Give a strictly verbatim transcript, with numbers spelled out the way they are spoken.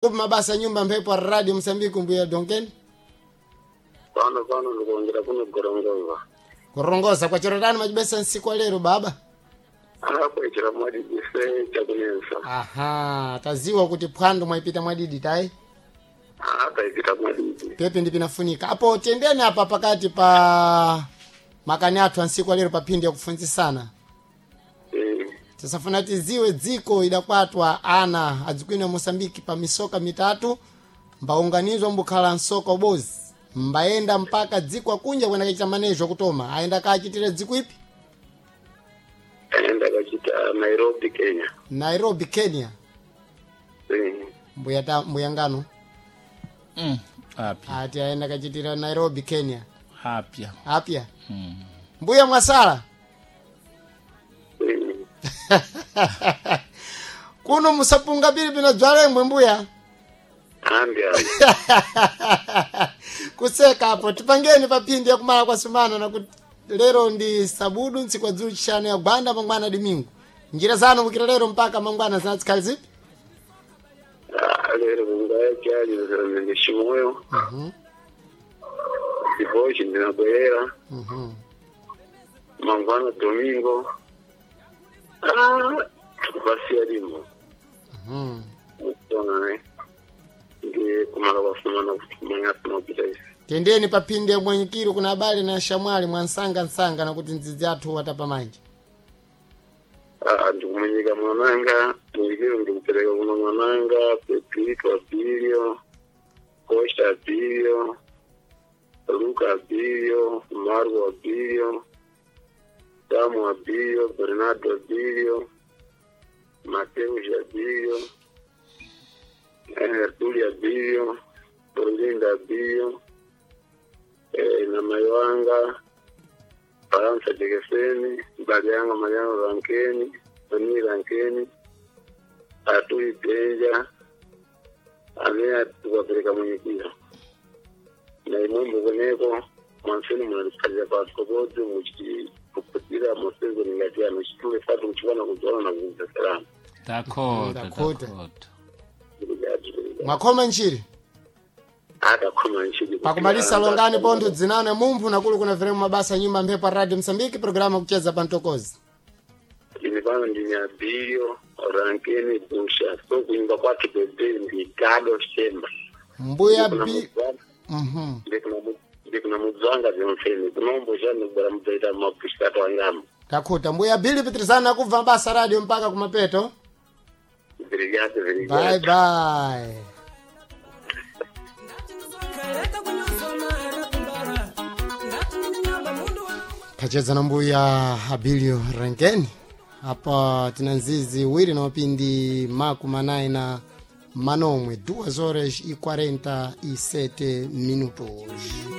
mabasa nyumba mpepo radio Msambiki mbuya Donken. Bana bana ndikuongera kuno kurongoza. Kurongoza kwa chorodani majibesa nsiku lero baba. Hapo ichira mwadi bise chakunensa. Aha, taziwa kuti phwando mwaipita mwadidi tai. Hapa ipita mwadi. Pepe ndi pinafunika. Hapo tendeni hapa pakati pa makani athu ansiku lero papindi ya kufunzisana. Eh. Sasa funa tiziwe dziko idakwatwa ana adzikwina Mosambiki pa misoka mitatu mbaunganizwa mbukhala nsoka ubozi mbaenda mpaka dziko akunja kwenda kachita manejo kutoma aenda kachitira dziko ipi? Aenda kachita Nairobi Kenya. Nairobi Kenya. Eh. Mbuya ta mbuyangano. Mm. Happy. Ati aenda kachitira Nairobi Kenya. Happy. Happy. Mm. Mbuya mwasala. Kuno musapunga bili bina dzwalengwe mbuya. Ambia. Kuseka hapo tipangeni papindi ya kumala kwa sumana na kuti lero ndi sabudu nsikwa dzulu chishano ya gwanda mangwana dimingu. Njira zanu mukira lero mpaka mangwana zinatsikali zipi? Ah, lero mungaye kyali nziramenye shimoyo. Mhm. Divoshi ndinabwera. Mhm. Mangwana domingo. Ah, basi alimo. Mhm. Tona ne. Ndi kumala kwa sumana kutumanya tunopita isi. Tendeni papindi ya mwenyekiro kuna habari na shamwali mwansanga nsanga na kuti nzizi athu watapa manje. Ah, ndikumenyeka mwananga, ndikiro ndikupeleka kuna mwananga, Pepito Abilio, Costa Abilio, Luca Abilio, Margo Abilio, Samu Abilio, Bernardo Abilio, Mateo Abilio, Ertuli Abilio, Orlinda Abilio, eh, na Mayanga, Faransa Jegeseni, Balianga Mariano Rankeni, Toni Rankeni, Atui Benja, Amea tuwapeleka mwenyekira. Na imombo kweneko, mwanseni mwanalikalia kwa skobozi, mwichiki kuputira mosengo ningatia, mwichitule fatu mchikwana kutuwana na kukuta salama. Dakota, Dakota. Dakota. Mwakoma nchiri? Hata kuma nchini. Pakumalisa longani pondo dzinane mumpu na kulu kuna viremu mabasa nyumba mpepo radio Msambiki programa kucheza pantokozi. Inipana ndini Abilio, Rankeni, Busha, so kuimba kwa kipebe ndi Gado Shemba. Mbuya bi... Mhm. Ndikuna muzwanga zimfeni, kunombo jani kubara mzaita mapushikato wangamu. Takuta mbuya bili pitrizana kuva mabasa radio mpaka kumapeto. Virigate, virigate. Bye bye. Kacheza na mbuya Abilio Rankeni. Hapa tinanzizi wiri na wapindi maku manai na manomwe duas horas e quarenta e sete minutos.